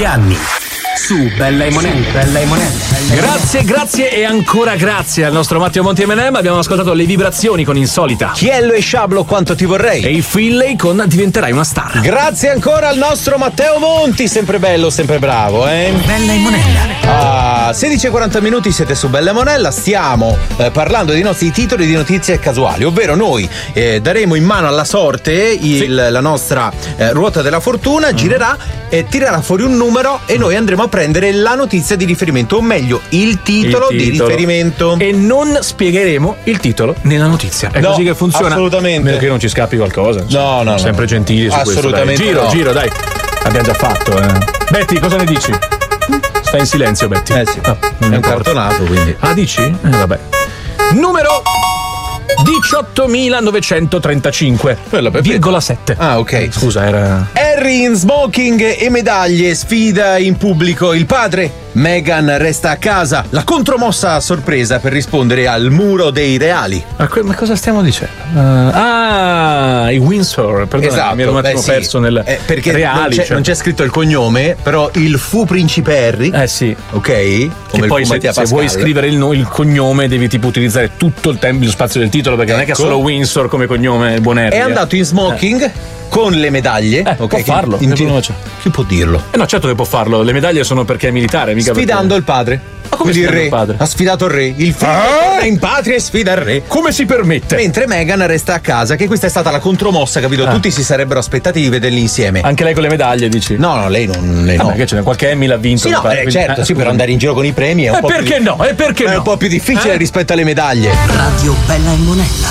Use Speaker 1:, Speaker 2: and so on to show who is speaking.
Speaker 1: degli anni. Su Bella e Monella.
Speaker 2: Grazie e ancora grazie al nostro Matteo Monti M&M. Abbiamo ascoltato Le Vibrazioni con Insolita,
Speaker 3: Chiello e Sciablo, Quanto ti vorrei,
Speaker 2: e i Finlay con Diventerai una star.
Speaker 3: Grazie ancora al nostro Matteo Monti, sempre bello, sempre bravo,
Speaker 1: Bella e Monella.
Speaker 3: 16:40 minuti, siete su Bella e Monella. Stiamo parlando dei nostri titoli di notizie casuali, ovvero noi daremo in mano alla sorte la nostra ruota della fortuna, girerà e tirerà fuori un numero e noi andremo a prendere la notizia di riferimento, o meglio il titolo di riferimento,
Speaker 2: e non spiegheremo il titolo nella notizia. È così che funziona.
Speaker 3: Assolutamente.
Speaker 2: Meno che non ci scappi qualcosa.
Speaker 3: No.
Speaker 2: Sempre gentili su
Speaker 3: assolutamente
Speaker 2: questo. Dai. Giro,
Speaker 3: no.
Speaker 2: dai. Abbiamo già fatto. Betty, cosa ne dici? Stai in silenzio, Betty.
Speaker 3: Sì.
Speaker 2: Non
Speaker 3: È un cartonato, quindi.
Speaker 2: Ah, dici? Vabbè. Numero 18.935,7.
Speaker 3: Ah, ok.
Speaker 2: Scusa, era.
Speaker 3: Harry in smoking e medaglie sfida in pubblico il padre. Meghan resta a casa. La contromossa a sorpresa per rispondere al muro dei reali.
Speaker 2: Ma cosa stiamo dicendo? I Windsor. Perdona,
Speaker 3: Esatto,
Speaker 2: mi ero un attimo perso nel
Speaker 3: perché
Speaker 2: reali.
Speaker 3: non c'è scritto il cognome, però il fu principe Harry.
Speaker 2: Sì.
Speaker 3: Ok?
Speaker 2: Che poi se vuoi scrivere il cognome devi tipo utilizzare tutto il tempo, lo spazio del titolo, perché non è che è solo Windsor come cognome, il buon Harry.
Speaker 3: È andato in smoking con le medaglie.
Speaker 2: Può farlo.
Speaker 3: Chi può dirlo?
Speaker 2: No, certo che può farlo. Le medaglie sono perché è militare, mica
Speaker 3: sfidando il padre.
Speaker 2: Ma come
Speaker 3: il re?
Speaker 2: Il padre?
Speaker 3: Ha sfidato il re. Il figlio torna in patria e sfida il re.
Speaker 2: Come si permette?
Speaker 3: Mentre Meghan resta a casa, che questa è stata la contromossa, capito? Tutti si sarebbero aspettati di vederli insieme.
Speaker 2: Anche lei con le medaglie, dici?
Speaker 3: No, lei no.
Speaker 2: Perché ce n'è qualche Emmy l'ha vinto.
Speaker 3: Sì, no, certo, sì, per andare in giro con i premi è un po'
Speaker 2: perché
Speaker 3: più,
Speaker 2: no? E perché
Speaker 3: è
Speaker 2: no?
Speaker 3: un po' più difficile rispetto alle medaglie.
Speaker 1: Radio Bella e Monella.